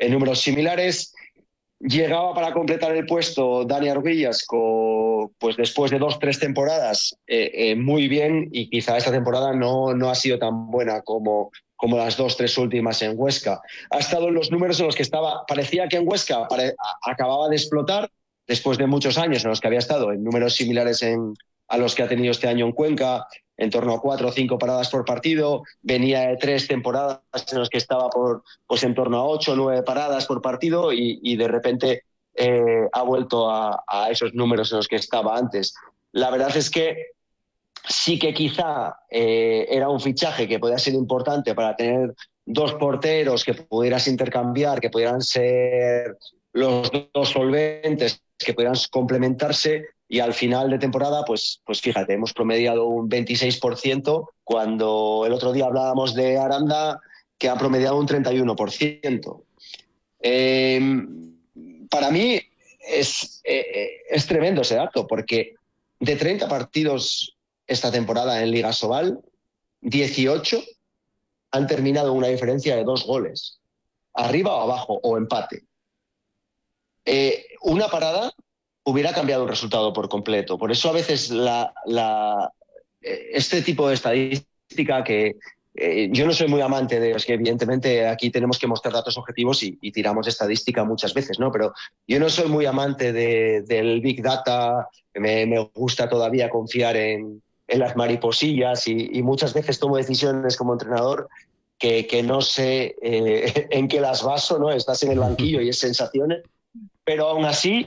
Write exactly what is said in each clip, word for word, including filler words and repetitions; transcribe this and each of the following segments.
en números similares. Llegaba para completar el puesto Dani Argüelles, pues después de dos, tres temporadas eh, eh, muy bien, y quizá esta temporada no, no ha sido tan buena como, como las dos, tres últimas en Huesca. Ha estado en los números en los que estaba, parecía que en Huesca pare, acababa de explotar, después de muchos años en los que había estado en números similares en, a los que ha tenido este año en Cuenca, en torno a cuatro o cinco paradas por partido. Venía de tres temporadas en las que estaba por, pues en torno a ocho o nueve paradas por partido y, y de repente eh, ha vuelto a, a esos números en los que estaba antes. La verdad es que sí que quizá eh, era un fichaje que podía ser importante para tener dos porteros que pudieras intercambiar, que pudieran ser los dos solventes, que pudieran complementarse. Y al final de temporada, pues, pues fíjate, hemos promediado un veintiséis por ciento, cuando el otro día hablábamos de Aranda, que ha promediado un treinta y uno por ciento. Eh, para mí es, eh, es tremendo ese dato, porque de treinta partidos esta temporada en Liga Sobal, dieciocho han terminado una diferencia de dos goles, arriba o abajo, o empate. Eh, una parada hubiera cambiado el resultado por completo. Por eso a veces la, la, este tipo de estadística que eh, yo no soy muy amante de, es que evidentemente aquí tenemos que mostrar datos objetivos y, y tiramos de estadística muchas veces, ¿no? Pero yo no soy muy amante de, del Big Data, me, me gusta todavía confiar en, en las mariposillas y, y muchas veces tomo decisiones como entrenador que, que no sé eh, en qué las baso, ¿no? Estás en el banquillo y es sensaciones, pero aún así,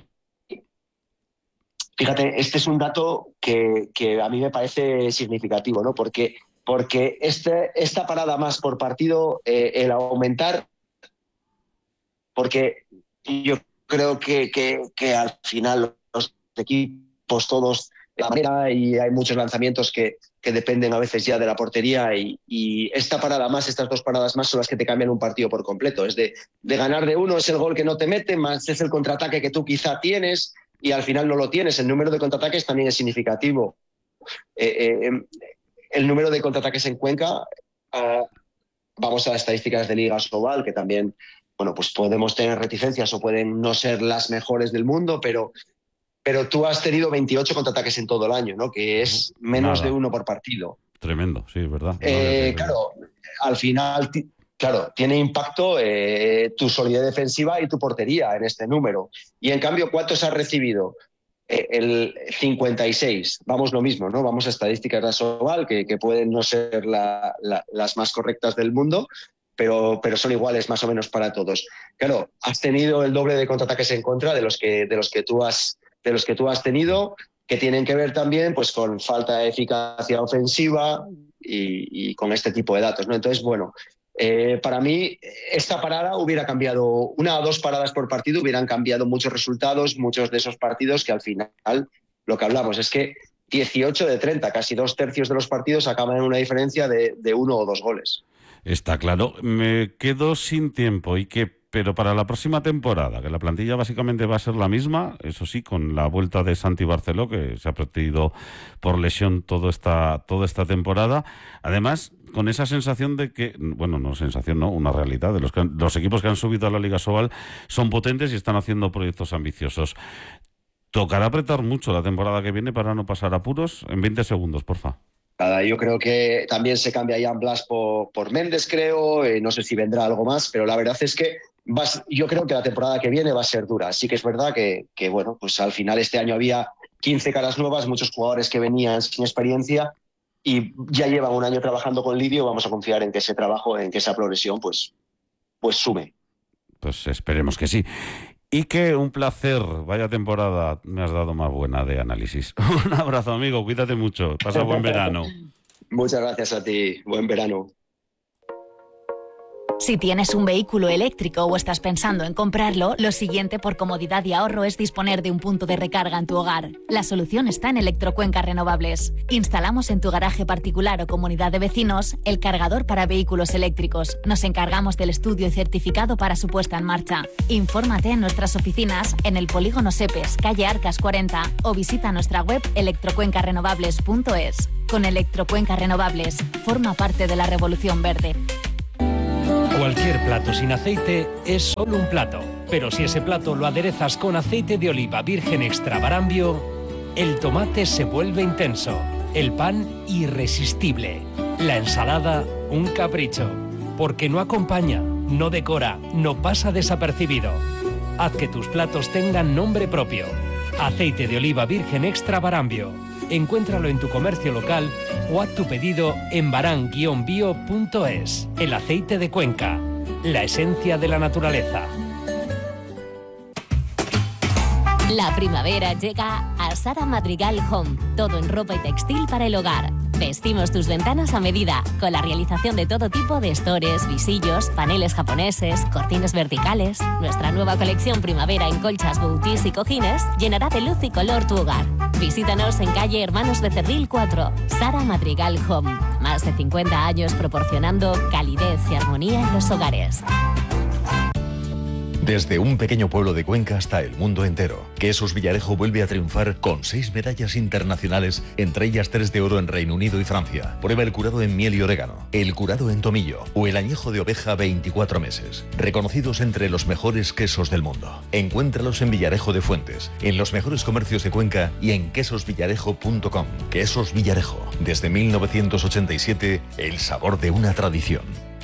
fíjate, este es un dato que, que a mí me parece significativo, ¿no? Porque, porque este, esta parada más por partido, eh, el aumentar, porque yo creo que, que, que al final los equipos todos de la manera, y hay muchos lanzamientos que, que dependen a veces ya de la portería, y, y esta parada más, estas dos paradas más son las que te cambian un partido por completo. Es de, de ganar de uno, es el gol que no te mete, más es el contraataque que tú quizá tienes y al final no lo tienes. El número de contraataques también es significativo. Eh, eh, el número de contraataques en Cuenca, eh, vamos a las estadísticas de Liga Sobal, que también, bueno, pues podemos tener reticencias o pueden no ser las mejores del mundo, pero, pero tú has tenido veintiocho contraataques en todo el año, ¿no? Que es menos Nada. de uno por partido. Tremendo, sí, es verdad. Eh, claro, al final, t- claro, tiene impacto eh, tu solidez defensiva y tu portería en este número. Y en cambio, ¿cuántos has recibido? Eh, el cincuenta y seis. Vamos lo mismo, ¿no? Vamos a estadísticas de Asobal, que, que pueden no ser la, la, las más correctas del mundo, pero, pero son iguales más o menos para todos. Claro, has tenido el doble de contraataques en contra de los que, de los que tú has, de los que tú has tenido, que tienen que ver también pues con falta de eficacia ofensiva y, y con este tipo de datos, ¿no? Entonces, bueno, eh, para mí esta parada hubiera cambiado, una o dos paradas por partido hubieran cambiado muchos resultados, muchos de esos partidos que al final, lo que hablamos es que dieciocho de treinta, casi dos tercios de los partidos acaban en una diferencia de, de uno o dos goles. Está claro. Me quedo sin tiempo y que, pero para la próxima temporada, que la plantilla básicamente va a ser la misma, eso sí, con la vuelta de Santi Barceló, que se ha perdido por lesión toda esta, toda esta temporada. Además, con esa sensación de que, bueno, no sensación, no, una realidad, de los, que han, los equipos que han subido a la Liga Sobal son potentes y están haciendo proyectos ambiciosos. Tocará apretar mucho la temporada que viene para no pasar apuros. En veinte segundos, porfa. Yo creo que también se cambia Jan Blas por, por Méndez, creo. Eh, no sé si vendrá algo más, pero la verdad es que vas, yo creo que la temporada que viene va a ser dura. Sí que es verdad que, que, bueno, pues al final este año había quince caras nuevas, muchos jugadores que venían sin experiencia y ya llevan un año trabajando con Lidio. Vamos a confiar en que ese trabajo, en que esa progresión, pues, pues sume. Pues esperemos que sí. Y que un placer, vaya temporada me has dado más buena de análisis. Un abrazo, amigo, cuídate mucho, pasa buen verano. Muchas gracias a ti, buen verano. Si tienes un vehículo eléctrico o estás pensando en comprarlo, lo siguiente por comodidad y ahorro es disponer de un punto de recarga en tu hogar. La solución está en Electrocuenca Renovables. Instalamos en tu garaje particular o comunidad de vecinos el cargador para vehículos eléctricos. Nos encargamos del estudio y certificado para su puesta en marcha. Infórmate en nuestras oficinas en el Polígono Sepes, calle Arcas cuarenta, o visita nuestra web electrocuenca renovables punto es. Con Electrocuenca Renovables, forma parte de la revolución verde. Cualquier plato sin aceite es solo un plato, pero si ese plato lo aderezas con aceite de oliva virgen extra Barambio, el tomate se vuelve intenso, el pan irresistible, la ensalada un capricho, porque no acompaña, no decora, no pasa desapercibido. Haz que tus platos tengan nombre propio. Aceite de oliva virgen extra Barambio. Encuéntralo en tu comercio local o haz tu pedido en baran guion bio punto es. El aceite de Cuenca, la esencia de la naturaleza. La primavera llega a Sara Madrigal Home, todo en ropa y textil para el hogar. Vestimos tus ventanas a medida, con la realización de todo tipo de estores, visillos, paneles japoneses, cortinas verticales. Nuestra nueva colección primavera en colchas, boutis y cojines llenará de luz y color tu hogar. Visítanos en calle Hermanos Becerril cuatro, Sara Madrigal Home. Más de cincuenta años proporcionando calidez y armonía en los hogares. Desde un pequeño pueblo de Cuenca hasta el mundo entero, Quesos Villarejo vuelve a triunfar con seis medallas internacionales, entre ellas tres de oro en Reino Unido y Francia. Prueba el curado en miel y orégano, el curado en tomillo o el añejo de oveja veinticuatro meses, reconocidos entre los mejores quesos del mundo. Encuéntralos en Villarejo de Fuentes, en los mejores comercios de Cuenca y en quesos villarejo punto com. Quesos Villarejo, desde mil novecientos ochenta y siete, el sabor de una tradición.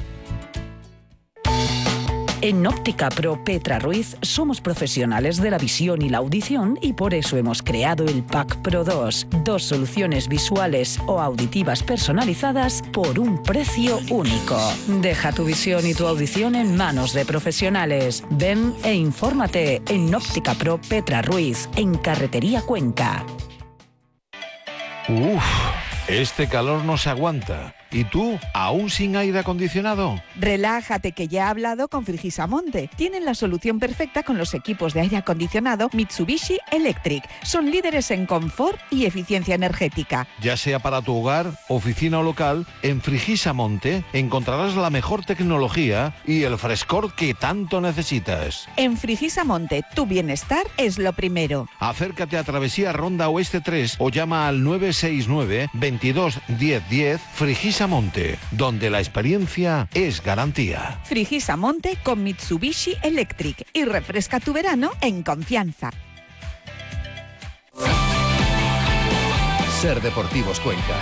En Óptica Pro Petra Ruiz somos profesionales de la visión y la audición y por eso hemos creado el Pack Pro dos. Dos soluciones visuales o auditivas personalizadas por un precio único. Deja tu visión y tu audición en manos de profesionales. Ven e infórmate en Óptica Pro Petra Ruiz, en Carretería Cuenca. Uf, este calor no se aguanta. ¿Y tú, aún sin aire acondicionado? Relájate, que ya he hablado con Frigisamonte. Tienen la solución perfecta con los equipos de aire acondicionado Mitsubishi Electric. Son líderes en confort y eficiencia energética. Ya sea para tu hogar, oficina o local, en Frigisamonte encontrarás la mejor tecnología y el frescor que tanto necesitas. En Frigisamonte, tu bienestar es lo primero. Acércate a Travesía Ronda Oeste tres o llama al nueve seis nueve, veintidós, diez diez. Frigisamonte. Monte, donde la experiencia es garantía. Frigisamonte con Mitsubishi Electric y refresca tu verano en confianza. Ser Deportivos Cuenca.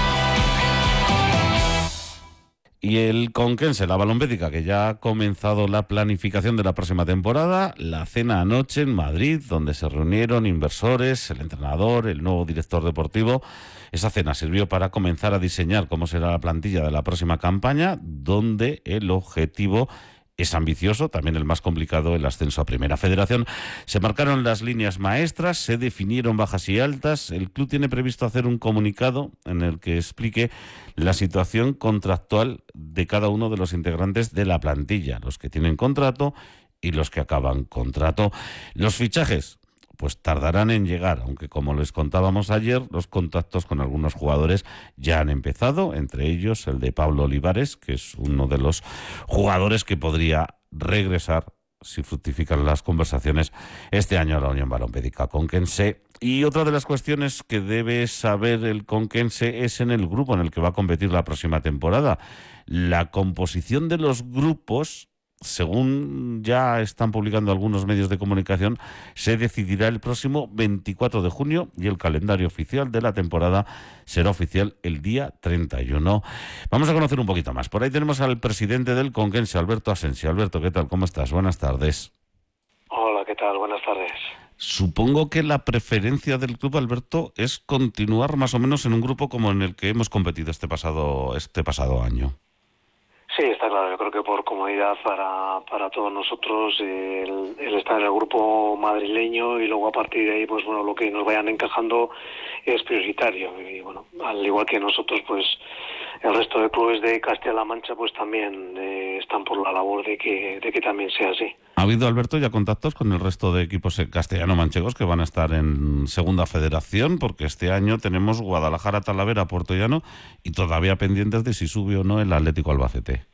Y el Conquense, la Balombédica, que ya ha comenzado la planificación de la próxima temporada, la cena anoche en Madrid, donde se reunieron inversores, el entrenador, el nuevo director deportivo. Esa cena sirvió para comenzar a diseñar cómo será la plantilla de la próxima campaña, donde el objetivo es ambicioso, también el más complicado, el ascenso a Primera Federación. Se marcaron las líneas maestras, se definieron bajas y altas. El club tiene previsto hacer un comunicado en el que explique la situación contractual de cada uno de los integrantes de la plantilla, los que tienen contrato y los que acaban contrato. Los fichajes pues tardarán en llegar, aunque como les contábamos ayer, los contactos con algunos jugadores ya han empezado, entre ellos el de Pablo Olivares, que es uno de los jugadores que podría regresar, si fructifican las conversaciones, este año a la Unión Balompédica Conquense. Y otra de las cuestiones que debe saber el Conquense es en el grupo en el que va a competir la próxima temporada. La composición de los grupos, según ya están publicando algunos medios de comunicación, se decidirá el próximo veinticuatro de junio y el calendario oficial de la temporada será oficial el día treinta y uno. Vamos a conocer un poquito más. Por ahí tenemos al presidente del Conquense, Alberto Asensio. Alberto, ¿qué tal? ¿Cómo estás? Buenas tardes. Hola, ¿qué tal? Buenas tardes. Supongo que la preferencia del club, Alberto, es continuar más o menos en un grupo como en el que hemos competido este pasado, este pasado año. Sí, está claro. Yo creo que por comodidad para, para todos nosotros, el, el estar en el grupo madrileño y luego a partir de ahí, pues bueno, lo que nos vayan encajando es prioritario. Y bueno, al igual que nosotros, pues el resto de clubes de Castilla-La Mancha, pues también eh, están por la labor de que, de que también sea así. ¿Ha habido, Alberto, ya contactos con el resto de equipos castellano-manchegos que van a estar en Segunda Federación? Porque este año tenemos Guadalajara, Talavera, Puerto Llano y todavía pendientes de si sube o no el Atlético Albacete.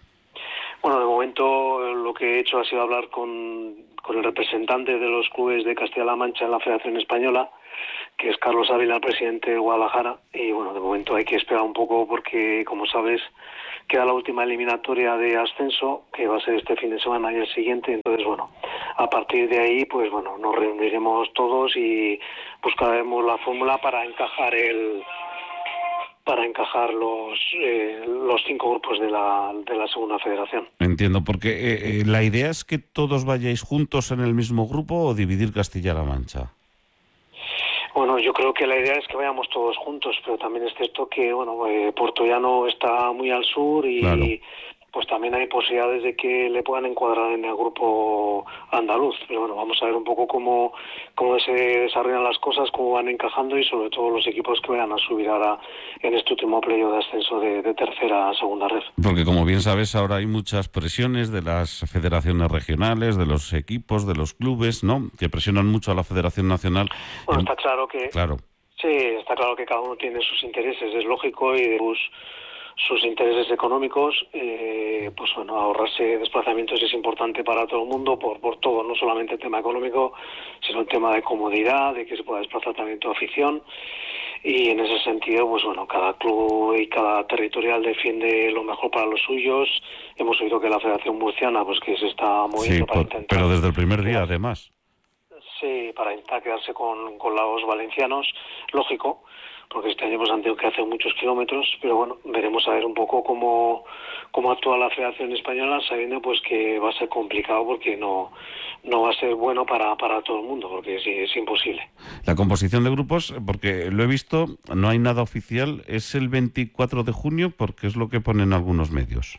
Bueno, de momento lo que he hecho ha sido hablar con, con el representante de los clubes de Castilla-La Mancha en la Federación Española, que es Carlos Ávila, el presidente de Guadalajara, y bueno, de momento hay que esperar un poco porque, como sabes, queda la última eliminatoria de ascenso, que va a ser este fin de semana y el siguiente. Entonces, bueno, a partir de ahí, pues bueno, nos reuniremos todos y buscaremos la fórmula para encajar el para encajar los eh, los cinco grupos de la de la segunda federación. Entiendo, porque eh, eh, la idea es que todos vayáis juntos en el mismo grupo o dividir Castilla-La Mancha. Bueno, yo creo que la idea es que vayamos todos juntos, pero también es cierto que, bueno, eh, Puertollano está muy al sur y claro, pues también hay posibilidades de que le puedan encuadrar en el grupo andaluz. Pero bueno, vamos a ver un poco cómo, cómo se desarrollan las cosas, cómo van encajando y sobre todo los equipos que vayan a subir ahora en este último playoff de ascenso de, de tercera a segunda red. Porque como bien sabes, ahora hay muchas presiones de las federaciones regionales, de los equipos, de los clubes, ¿no?, que presionan mucho a la Federación Nacional. Bueno, está claro que... Claro. Sí, está claro que cada uno tiene sus intereses, es lógico, y de sus... sus intereses económicos, eh, pues bueno, ahorrarse desplazamientos es importante para todo el mundo por por todo, no solamente el tema económico, sino el tema de comodidad, de que se pueda desplazar también tu afición, y en ese sentido, pues bueno, cada club y cada territorial defiende lo mejor para los suyos. Hemos oído que la Federación Murciana, pues que se está moviendo sí, para por, intentar... pero desde el primer día, además. Sí, para intentar quedarse con, con los valencianos, lógico, porque este año pues han tenido que hacer muchos kilómetros, pero bueno, veremos a ver un poco cómo, cómo actúa la Federación Española, sabiendo pues que va a ser complicado porque no no va a ser bueno para, para todo el mundo, porque es, es imposible. La composición de grupos, porque lo he visto, no hay nada oficial, es el veinticuatro de junio, porque es lo que ponen algunos medios.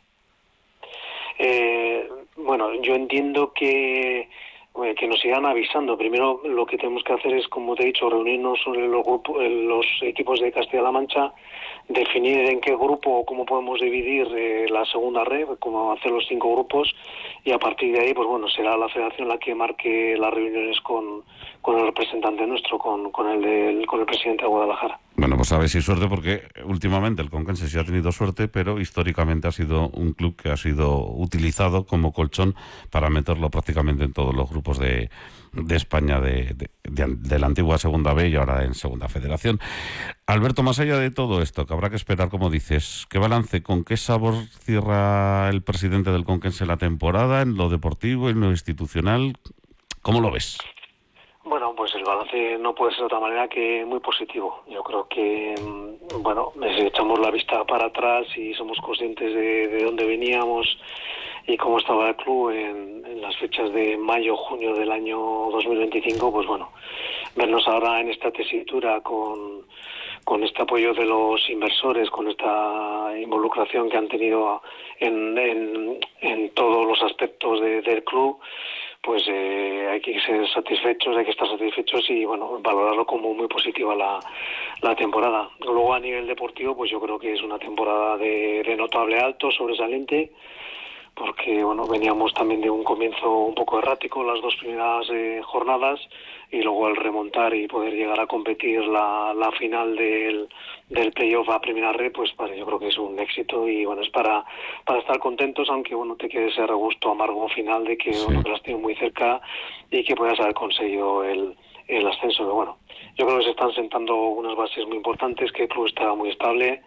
Eh, bueno, yo entiendo que que nos sigan avisando. Primero lo que tenemos que hacer es, como te he dicho, reunirnos sobre los, grupos, los equipos de Castilla-La Mancha, definir en qué grupo o cómo podemos dividir eh, la segunda red, cómo hacer los cinco grupos, y a partir de ahí, pues bueno, será la federación la que marque las reuniones con, con el representante nuestro, con, con, el del, con el presidente de Guadalajara. Bueno, pues a ver si suerte, porque últimamente el Conquense sí ha tenido suerte, pero históricamente ha sido un club que ha sido utilizado como colchón para meterlo prácticamente en todos los grupos de, de España, de, de, de, de la antigua Segunda B y ahora en Segunda Federación. Alberto, más allá de todo esto, que habrá que esperar, como dices, ¿qué balance, con qué sabor cierra el presidente del Conquense la temporada, en lo deportivo, en lo institucional? ¿Cómo lo ves? Bueno, pues el balance no puede ser de otra manera que muy positivo. Yo creo que, bueno, si echamos la vista para atrás y somos conscientes de, de dónde veníamos y cómo estaba el club en, en las fechas de mayo, junio del año dos mil veinticinco, pues bueno, vernos ahora en esta tesitura con, con este apoyo de los inversores, con esta involucración que han tenido en, en, en todos los aspectos de, del club, pues eh, hay que ser satisfechos, hay que estar satisfechos y bueno, valorarlo como muy positiva la, la temporada. Luego a nivel deportivo, pues yo creo que es una temporada de, de notable alto, sobresaliente, porque bueno, veníamos también de un comienzo un poco errático las dos primeras eh, jornadas, y luego el remontar y poder llegar a competir la, la final del, del playoff a primera red, pues para, yo creo que es un éxito y bueno, es para para estar contentos, aunque bueno, te quede ese regusto amargo final de que, sí, bueno, que lo has tenido muy cerca y que puedas haber conseguido el, el ascenso. Pero bueno, yo creo que se están sentando unas bases muy importantes, que el club está muy estable,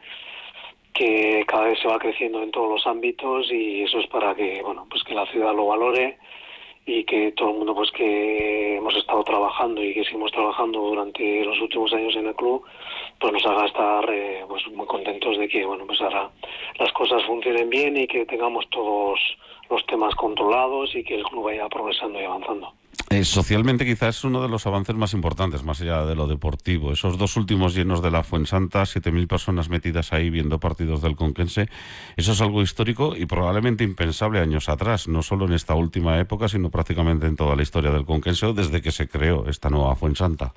que cada vez se va creciendo en todos los ámbitos, y eso es para que, bueno, pues que la ciudad lo valore y que todo el mundo, pues que hemos estado trabajando y que seguimos trabajando durante los últimos años en el club, pues nos haga estar eh, pues muy contentos de que, bueno, pues ahora las cosas funcionen bien y que tengamos todos los temas controlados y que el club vaya progresando y avanzando. Eh, socialmente quizás es uno de los avances más importantes, más allá de lo deportivo. Esos dos últimos llenos de la Fuensanta, siete mil personas metidas ahí viendo partidos del Conquense, eso es algo histórico y probablemente impensable años atrás, no solo en esta última época, sino prácticamente en toda la historia del Conquense desde que se creó esta nueva Fuensanta.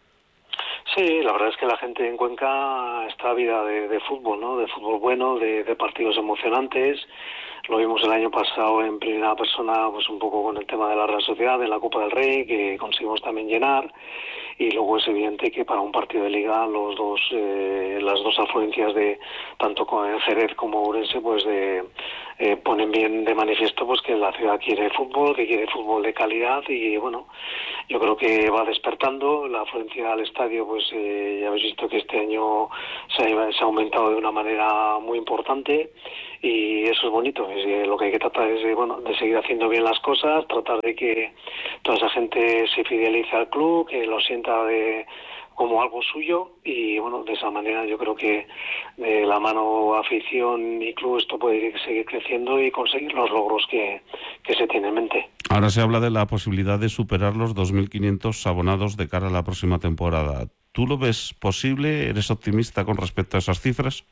Sí, la verdad es que la gente en Cuenca está ávida de, de fútbol, ¿no? De fútbol bueno, de, de partidos emocionantes. Lo vimos el año pasado en primera persona, pues un poco con el tema de la Real Sociedad, en la Copa del Rey, que conseguimos también llenar. Y luego es evidente que para un partido de Liga, los dos, eh, las dos afluencias de tanto con Jerez como Ourense, pues de, eh, ponen bien de manifiesto pues que la ciudad quiere fútbol, que quiere fútbol de calidad, y bueno, yo creo que va despertando. La afluencia al estadio, pues eh, ya habéis visto que este año se ha, se ha aumentado de una manera muy importante, y eso es bonito. Es que lo que hay que tratar es de, bueno, de seguir haciendo bien las cosas, tratar de que toda esa gente se fidelice al club, que lo sienta de como algo suyo, y bueno, de esa manera yo creo que de la mano afición y club esto puede seguir creciendo y conseguir los logros que, que se tiene en mente. Ahora se habla de la posibilidad de superar los dos mil quinientos abonados de cara a la próxima temporada. ¿Tú lo ves posible? ¿Eres optimista con respecto a esas cifras?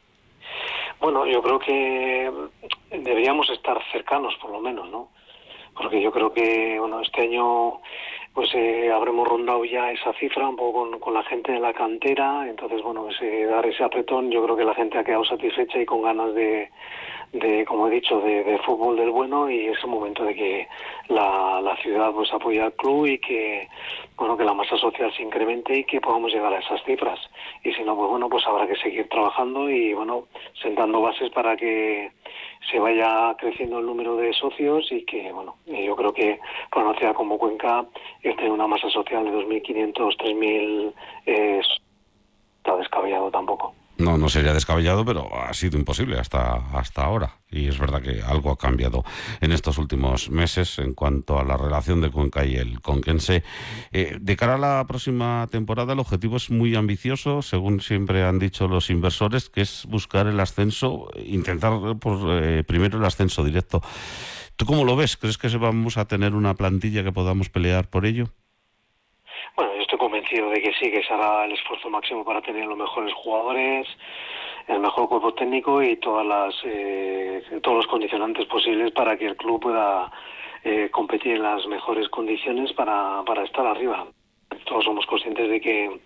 Bueno, yo creo que deberíamos estar cercanos, por lo menos, ¿no? Porque yo creo que, bueno, este año pues eh, habremos rondado ya esa cifra un poco con, con la gente de la cantera. Entonces, bueno, ese, dar ese apretón, yo creo que la gente ha quedado satisfecha y con ganas de, de como he dicho, de, de fútbol del bueno, y es el momento de que la, la ciudad pues apoye al club y que, bueno, que la masa social se incremente y que podamos llegar a esas cifras. Y si no, pues bueno, pues habrá que seguir trabajando y, bueno, sentando bases para que se vaya creciendo el número de socios y que, bueno, yo creo que para una ciudad como Cuenca, tener una masa social de dos mil quinientos, tres mil eh, está descabellado tampoco. No, no sería descabellado, pero ha sido imposible hasta, hasta ahora. Y es verdad que algo ha cambiado en estos últimos meses en cuanto a la relación de Cuenca y el conquense. Eh, de cara a la próxima temporada, el objetivo es muy ambicioso, según siempre han dicho los inversores, que es buscar el ascenso, intentar por, eh, primero el ascenso directo. ¿Tú cómo lo ves? ¿Crees que vamos a tener una plantilla que podamos pelear por ello? Bueno, yo estoy convencido de que sí, que se hará el esfuerzo máximo para tener los mejores jugadores, el mejor cuerpo técnico y todas las eh, todos los condicionantes posibles para que el club pueda eh, competir en las mejores condiciones para, para estar arriba. Todos somos conscientes de que,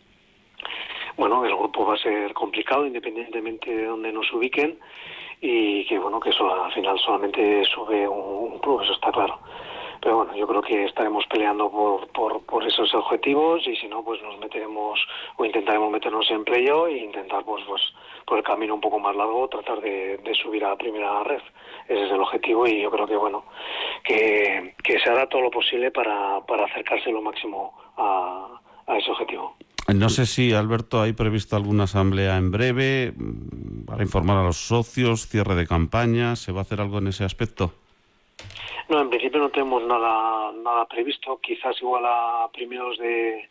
bueno, el grupo va a ser complicado independientemente de dónde nos ubiquen, y que, bueno, que eso al final solamente sube un, un club, eso está claro. Pero bueno, yo creo que estaremos peleando por, por, por esos objetivos, y si no, pues nos meteremos o intentaremos meternos en playoff e intentar, pues, pues por el camino un poco más largo, tratar de, de subir a la primera red. Ese es el objetivo, y yo creo que, bueno, que, que se hará todo lo posible para, para acercarse lo máximo a, a ese objetivo. No sé si, Alberto, hay previsto alguna asamblea en breve para informar a los socios, cierre de campaña. ¿Se va a hacer algo en ese aspecto? No, en principio no tenemos nada nada previsto. Quizás igual a primeros de,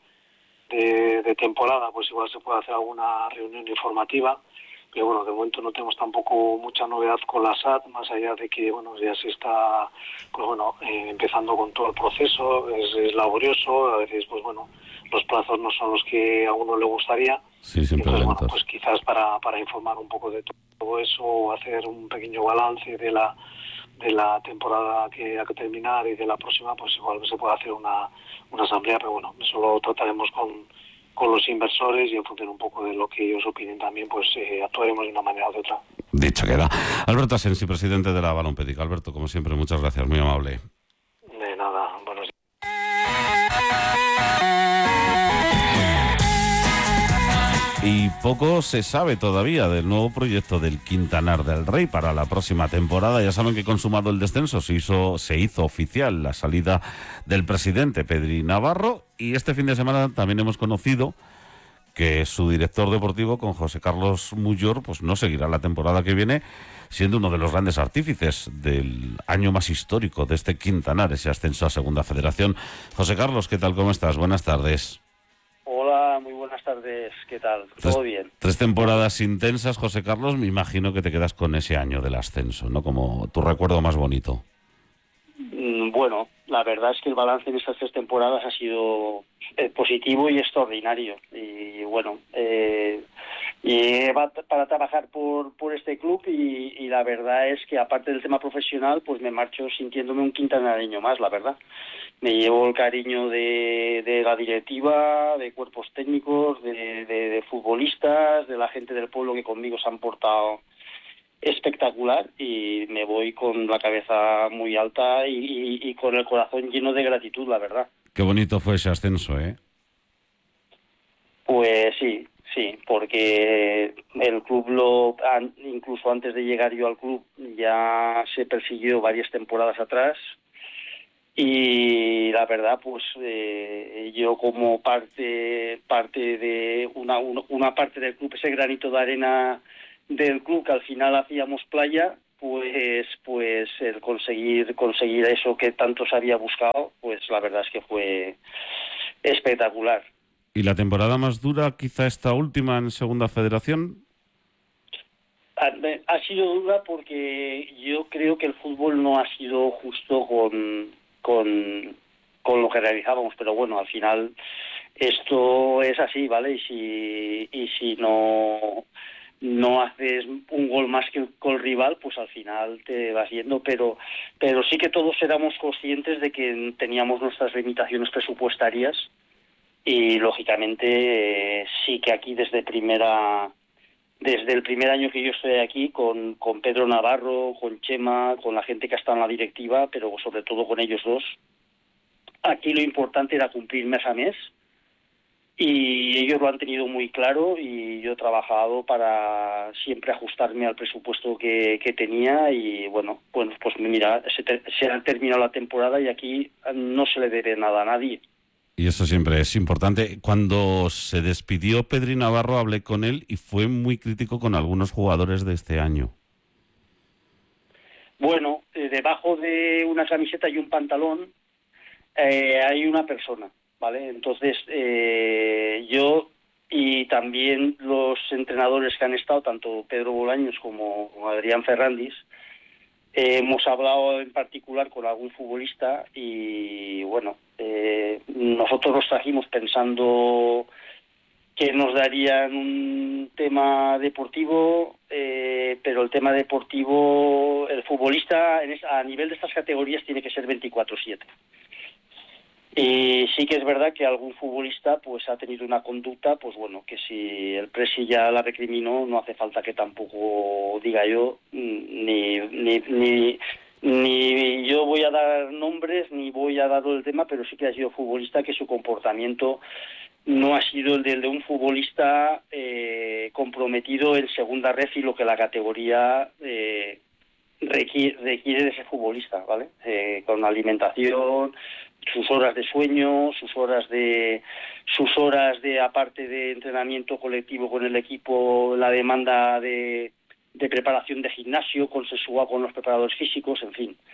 de, de temporada, pues igual se puede hacer alguna reunión informativa. Pero bueno, de momento no tenemos tampoco mucha novedad con la S A T, más allá de que, bueno, ya se está, pues bueno, eh, empezando con todo el proceso. Es, es laborioso, a veces, pues bueno, los plazos no son los que a uno le gustaría. Sí, siempre Entonces, lentos. bueno, pues quizás para, para informar un poco de todo eso, o hacer un pequeño balance de la de la temporada que hay que terminar y de la próxima, pues igual se puede hacer una, una asamblea, pero bueno, eso lo trataremos con, con los inversores, y en función un poco de lo que ellos opinen también, pues eh, actuaremos de una manera o de otra. Dicho queda. Alberto Asensi, presidente de la Balompédica. Alberto, como siempre, muchas gracias, muy amable. De nada, buenos días. Y poco se sabe todavía del nuevo proyecto del Quintanar del Rey para la próxima temporada. Ya saben que, consumado el descenso, se hizo, se hizo oficial la salida del presidente Pedri Navarro, y este fin de semana también hemos conocido que su director deportivo, con José Carlos Muyor, pues no seguirá la temporada que viene, siendo uno de los grandes artífices del año más histórico de este Quintanar, ese ascenso a Segunda Federación. José Carlos, ¿qué tal? ¿Cómo estás? Buenas tardes. Hola, muy buenas tardes. ¿Qué tal? Tres, ¿Todo bien? Tres temporadas intensas, José Carlos. Me imagino que te quedas con ese año del ascenso, ¿no? Como tu recuerdo más bonito. Mm, bueno, la verdad es que el balance en estas tres temporadas ha sido eh, positivo y extraordinario. Y bueno, eh, y va para trabajar por, por este club, y, y la verdad es que, aparte del tema profesional, pues me marcho sintiéndome un quintanareño más, la verdad. Me llevo el cariño de, de la directiva, de cuerpos técnicos, de, de, de futbolistas, de la gente del pueblo que conmigo se han portado espectacular, y me voy con la cabeza muy alta y, y, y con el corazón lleno de gratitud, la verdad. Qué bonito fue ese ascenso, ¿eh? Pues sí, sí, porque el club, lo incluso antes de llegar yo al club, ya se persiguió varias temporadas atrás. Y la verdad, pues eh, yo como parte parte de una, una una parte del club, ese granito de arena del club que al final hacíamos playa, pues pues el conseguir conseguir eso que tanto se había buscado, pues la verdad es que fue espectacular. ¿Y la temporada más dura, quizá esta última en Segunda Federación? Ha, ha sido dura porque yo creo que el fútbol no ha sido justo con, con, con lo que realizábamos, pero bueno, al final esto es así, ¿vale? Y si, y si no, no haces un gol más que con el rival, pues al final te vas yendo, pero, pero sí que todos éramos conscientes de que teníamos nuestras limitaciones presupuestarias y lógicamente eh, sí que aquí desde primera... Desde el primer año que yo estoy aquí, con, con Pedro Navarro, con Chema, con la gente que ha estado en la directiva, pero sobre todo con ellos dos, aquí lo importante era cumplir mes a mes y ellos lo han tenido muy claro y yo he trabajado para siempre ajustarme al presupuesto que, que tenía y bueno, pues, pues mira, se, ter, se ha terminado la temporada y aquí no se le debe nada a nadie. Y eso siempre es importante. Cuando se despidió Pedri Navarro hablé con él y fue muy crítico con algunos jugadores de este año. Bueno, eh, debajo de una camiseta y un pantalón eh, hay una persona, ¿vale? Entonces eh, yo y también los entrenadores que han estado, tanto Pedro Bolaños como Adrián Ferrandis, Eh, hemos hablado en particular con algún futbolista y bueno, eh, nosotros los trajimos pensando que nos darían un tema deportivo, eh, pero el tema deportivo, el futbolista en es, a nivel de estas categorías tiene que ser veinticuatro siete. Y sí que es verdad que algún futbolista pues ha tenido una conducta, pues bueno, que si el presi ya la recriminó, no hace falta que tampoco diga yo, ni, ni, ni, ni yo voy a dar nombres, ni voy a dar el tema, pero sí que ha sido futbolista que su comportamiento no ha sido el de, el de un futbolista eh, comprometido en segunda red y lo que la categoría eh, requiere, requiere de ese futbolista, ¿vale? Eh, con alimentación, sus horas de sueño, sus horas de sus horas de aparte de entrenamiento colectivo con el equipo, la demanda de, de preparación de gimnasio consensuada con los preparadores físicos, en fin.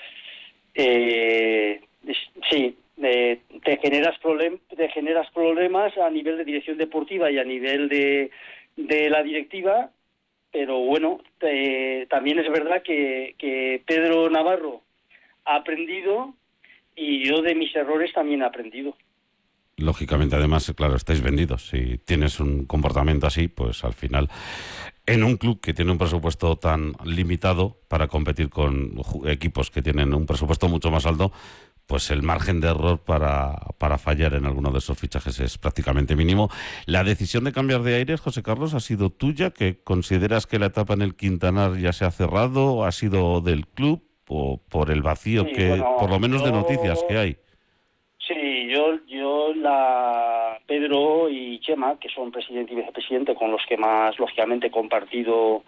Eh, sí, eh, te generas problem, te generas problemas a nivel de dirección deportiva y a nivel de, de la directiva, pero bueno, eh, también es verdad que, que Pedro Navarro ha aprendido. Y yo de mis errores también he aprendido. Lógicamente, además, claro, estáis vendidos. Si tienes un comportamiento así, pues al final, en un club que tiene un presupuesto tan limitado para competir con equipos que tienen un presupuesto mucho más alto, pues el margen de error para, para fallar en alguno de esos fichajes es prácticamente mínimo. La decisión de cambiar de aires, José Carlos, ¿ha sido tuya? ¿Que consideras que la etapa en el Quintanar ya se ha cerrado? ¿Ha sido del club? O por el vacío sí, que, bueno, por lo menos yo, de noticias que hay. Sí, yo, yo la Pedro y Chema, que son presidente y vicepresidente, con los que más lógicamente he compartido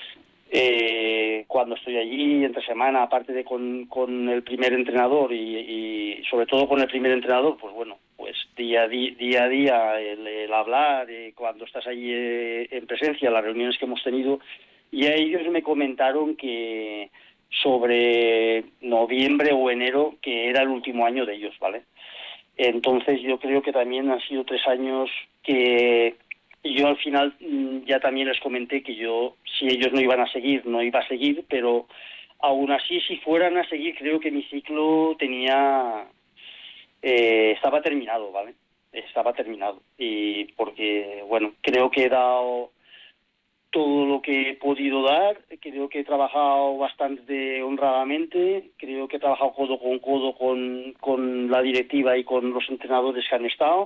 eh, cuando estoy allí entre semana, aparte de con, con el primer entrenador y, y sobre todo con el primer entrenador, pues bueno, pues día a día, día, a día el, el hablar, eh, cuando estás allí eh, en presencia, las reuniones que hemos tenido, y a ellos me comentaron que sobre noviembre o enero, que era el último año de ellos, ¿vale? Entonces yo creo que también han sido tres años que yo al final ya también les comenté que yo, si ellos no iban a seguir, no iba a seguir, pero aún así, si fueran a seguir, creo que mi ciclo tenía... Eh, estaba terminado, ¿vale? Estaba terminado. Y porque, bueno, creo que he dado todo lo que he podido dar, creo que he trabajado bastante honradamente, creo que he trabajado codo con codo con, con la directiva y con los entrenadores que han estado,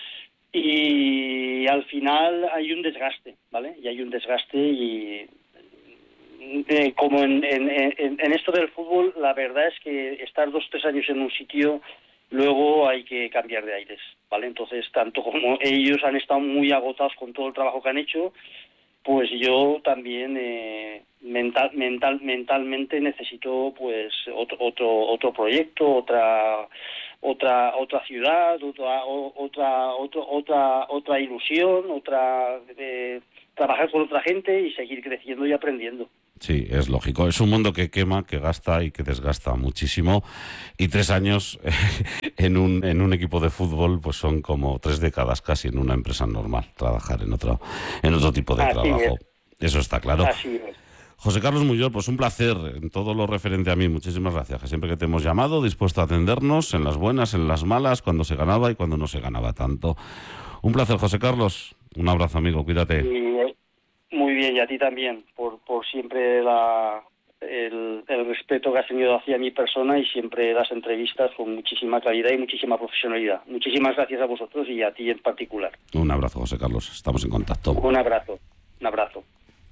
y al final hay un desgaste, ¿vale? Y hay un desgaste y eh, como en, en, en, en esto del fútbol, la verdad es que estar dos, tres años en un sitio, luego hay que cambiar de aires, ¿vale? Entonces, tanto como ellos han estado muy agotados con todo el trabajo que han hecho, pues yo también eh, mental, mental, mentalmente necesito pues otro, otro, otro proyecto, otra, otra otra ciudad, otra otra otra otra otra ilusión, otra eh, trabajar con otra gente y seguir creciendo y aprendiendo. Sí, es lógico. Es un mundo que quema, que gasta y que desgasta muchísimo. Y tres años en un en un equipo de fútbol, pues son como tres décadas casi en una empresa normal. Trabajar en otro en otro tipo de Así trabajo. Es. Eso está claro. Así es. José Carlos Muyol, pues un placer en todo lo referente a mí. Muchísimas gracias. Siempre que te hemos llamado, dispuesto a atendernos en las buenas, en las malas, cuando se ganaba y cuando no se ganaba tanto. Un placer, José Carlos. Un abrazo, amigo. Cuídate. Y, muy bien, y a ti también, por, por siempre la, el, el respeto que has tenido hacia mi persona y siempre las entrevistas con muchísima calidad y muchísima profesionalidad. Muchísimas gracias a vosotros y a ti en particular. Un abrazo, José Carlos. Estamos en contacto. Un abrazo. Un abrazo.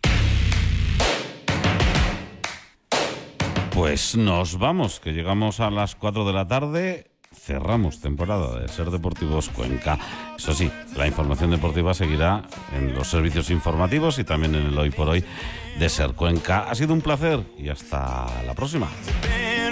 Pues nos vamos, que llegamos a las cuatro de la tarde, cerramos temporada de Ser Deportivos Cuenca. Eso sí, la información deportiva seguirá en los servicios informativos y también en el Hoy por Hoy de Ser Cuenca. Ha sido un placer y hasta la próxima.